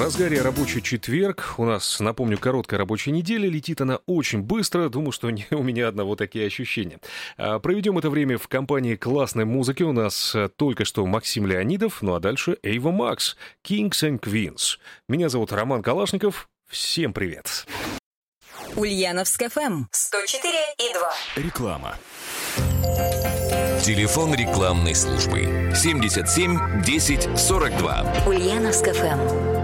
разгаре рабочий четверг. У нас, напомню, короткая рабочая неделя. Летит она очень быстро. Думаю, что не у меня одного такие ощущения. Проведем это время в компании классной музыки. У нас только что Максим Леонидов, ну а дальше Эйва Макс, Kings and Queens. Меня зовут Роман Калашников. Всем привет. Ульяновск ФМ 104,2. Реклама. Телефон рекламной службы 77 10 42. Ульяновск ФМ.